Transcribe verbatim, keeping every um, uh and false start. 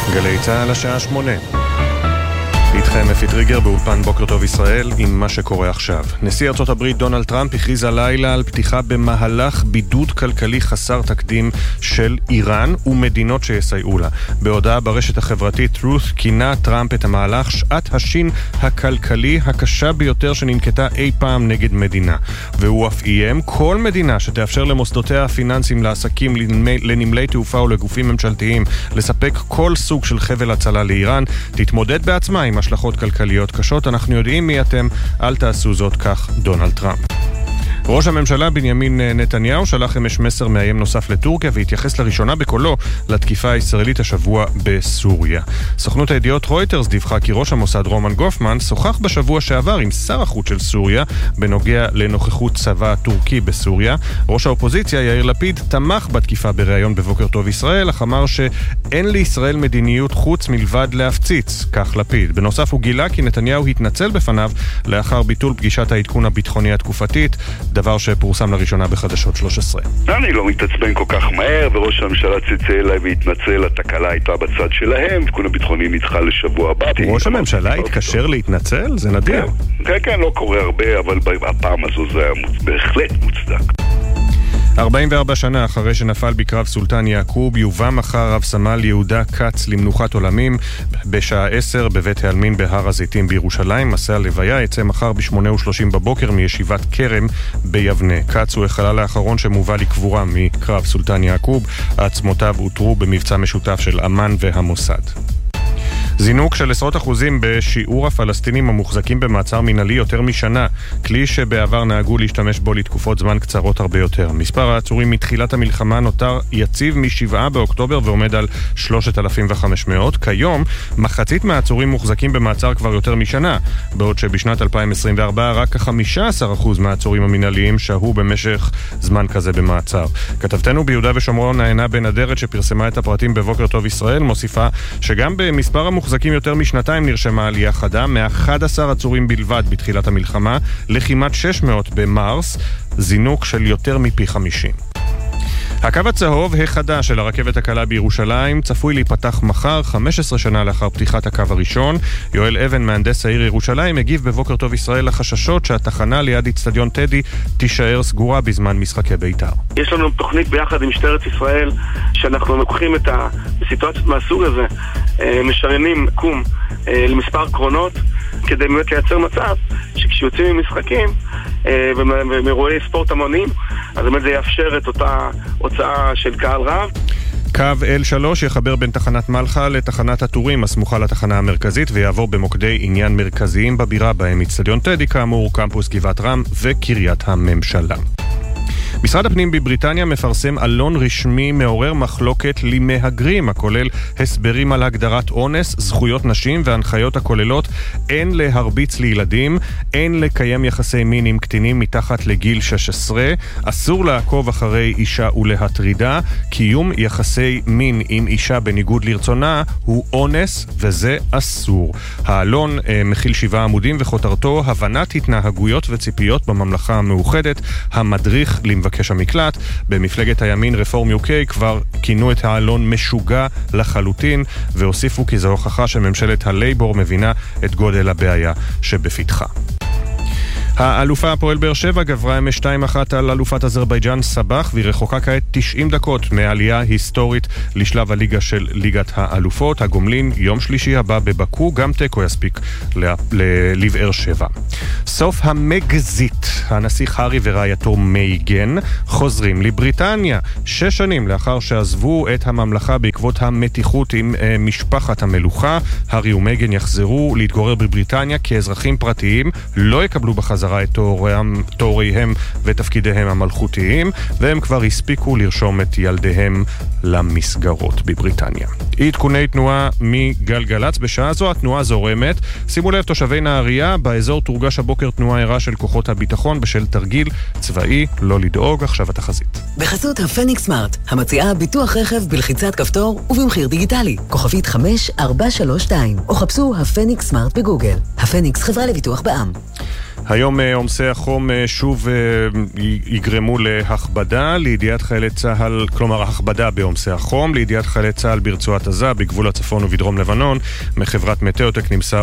גלי צהל השעה שמונה. איתכם אפי טריגר באולפן בוקר טוב ישראל עם מה שקורה עכשיו. נשיא ארצות הברית דונלד טראמפ הכריז הלילה על פתיחה במהלך בידוד כלכלי חסר תקדים של איראן ומדינות שיסייעו לה. בהודעה ברשת החברתית Truth כינה טראמפ את המהלך שעת השין הכלכלי הקשה ביותר שננקטה אי פעם נגד מדינה. והוא אף איים כל מדינה שתאפשר למוסדותיה הפיננסיים לעסקים, לנמלי תעופה ולגופים ממשלתיים לספק כל סוג של חבל הצלה לאיראן, תתמודד בעצמה עם השלכות כלכליות קשות. אנחנו יודעים מי אתם, אל תעשו זאת, כך דונלד טראמפ. ראש הממשלה בנימין נתניהו שלח אמש מסר מאיים נוסף לטורקיה והתייחס לראשונה בקולו לתקיפה הישראלית השבוע בסוריה. סוכנות הידיעות רויטרס דיווחה כי ראש המוסד רומן גופמן שוחח בשבוע שעבר עם שר החוץ של סוריה בנוגע לנוכחות צבא טורקי בסוריה. ראש האופוזיציה יאיר לפיד תמך בתקיפה בריאיון בבוקר טוב ישראל, אך אמר שאין לישראל מדיניות חוץ מלבד להפציץ, כך לפיד. בנוסף הוא גילה כי נתניהו התנצל בפניו לאחר ביטול פגישת העדכון הביטחוני התקופתית, דבר שפורסם לראשונה בחדשות שלוש עשרה. אני לא מתעצבן כל כך מהר, וראש הממשלה צלצל אליי והתנצל, התקלה הייתה בצד שלהם, העדכון הביטחוני נדחה לשבוע הבא. ראש הממשלה התקשר להתנצל? זה נדיר. כן, כן, לא קורה הרבה, אבל הפעם הזו זה היה בהחלט מוצדק. ארבעים וארבע שנה אחרי שנפל בקרב סולטן יעקוב, יובא מחר רב סמל יהודה קץ למנוחת עולמים בשעה עשר בבית העלמין בהר הזיתים בירושלים. מסע הלוויה יצא מחר ב-שמונה ושלושים בבוקר מישיבת כרם ביבנה. קץ הוא החלל האחרון שמובא לקבורה מקרב סולטן יעקוב. עצמותיו הותרו במבצע משותף של אמן והמוסד. זינוק של עשרות אחוזים בשיעור הפלסטינים המוחזקים במעצר מנהלי יותר משנה, כלי שבעבר נהגו להשתמש בו לתקופות זמן קצרות הרבה יותר. מספר העצורים מתחילת המלחמה נותר יציב משבעה באוקטובר ועומד על שלושת אלפים וחמש מאות. כיום מחצית מהעצורים מוחזקים במעצר כבר יותר משנה, בעוד שבשנת אלפיים עשרים וארבע רק חמישה עשר אחוז מהעצורים המנהליים שהו במשך זמן כזה במעצר. כתבתנו ביהודה ושומרון נענה בן אדרת שפרסמה את הפרטים בבוקר טוב ישראל מוסיפה שגם במספר המוחזקים מוחזקים יותר משנתיים נרשמה עלייה חדה, מ-אחד עשר עצורים בלבד בתחילת המלחמה, לכמעט שש מאות במרס, זינוק של יותר מפי חמישים. הקו הצהוב החדש של הרכבת הקלה בירושלים צפוי להיפתח מחר, חמש עשרה שנה לאחר פתיחת הקו הראשון. יואל אבן, מהנדס העיר ירושלים, הגיב בבוקר טוב ישראל לחששות שהתחנה ליד אצטדיון טדי תישאר סגורה בזמן משחקי בית"ר. יש לנו תוכנית ביחד עם משטרת ישראל שאנחנו לוקחים את הסיטואציות מהסוג הזה, משריינים קום למספר קרונות כדי באמת לייצר מצב שכשיוצאים ממשחקים ומאירועי ספורט המוניים, אז באמת זה יאפשר את אותה הוצאה של קהל רב. קו אל שלוש יחבר בין תחנת מלחה לתחנת הטורים הסמוכה לתחנה המרכזית ויעבור במוקדי עניין מרכזיים בבירה בהם אצטדיון טדי כאמור, קמפוס גבעת רם וקריית הממשלה. משרד הפנים בבריטניה מפרסם אלון רשמי מעורר מחלוקת למהגרים, הכולל הסברים על הגדרת אונס, זכויות נשים והנחיות הכוללות אין להרביץ לילדים, אין לקיים יחסי מין עם קטינים מתחת לגיל שש עשרה, אסור לעקוב אחרי אישה ולהטרידה, קיום יחסי מין עם אישה בניגוד לרצונה הוא אונס וזה אסור. האלון אה, מכיל שבעה עמודים וכותרתו הבנת התנהגויות וציפיות בממלכה המאוחדת, המדריך למבקש המקלט. במפלגת הימין רפורם יו קיי כבר כינו את האלון משוגע לחלוטין והוסיפו כי זו הוכחה שממשלת הלייבור מבינה את גודל הבעיה שבפתחה. האלופה הפועל באר שבע גברה אמש שתיים אחת על אלופת אזרבייג'אן סבח והיא רחוקה כעת תשעים דקות מעלייה היסטורית לשלב הליגה של ליגת האלופות. הגומלין יום שלישי הבא בבקו, גם תיקו יספיק לבאר שבע. סוף המגזית, הנסיך הארי ורעייתו מייגן חוזרים לבריטניה שש שנים לאחר שעזבו את הממלכה בעקבות המתיחות עם משפחת המלוכה. הארי ומייגן יחזרו להתגורר בבריטניה כאזרחים פרטיים, לא יקבלו בחזרה את תואריהם, תואריהם ותפקידיהם המלכותיים, והם כבר הספיקו לרשום את ילדיהם למסגרות בבריטניה. עדכוני תנועה מגלגלץ, בשעה זו התנועה זורמת. שימו לב תושבי נהריה, באזור תורגש הבוקר תנועה ערה של כוחות הביטחון בשל תרגיל צבאי, לא לדאוג. עכשיו התחזית. בחסות הפניקס סמארט, המציעה ביטוח רכב בלחיצת כפתור ובמחיר דיגיטלי, כוכבית חמש ארבע שלוש שתיים, או חפשו הפניקס סמארט בגוגל. הפניקס חברה לביטוח בע"מ. היום עומסי החום שוב יגרמו להכבדה לידיעת חיילי צה"ל, כלומר הכבדה בעומסי החום לידיעת חיילי צה"ל ברצועת עזה, בגבול הצפון ובדרום לבנון. מחברת מטאוטק נמסר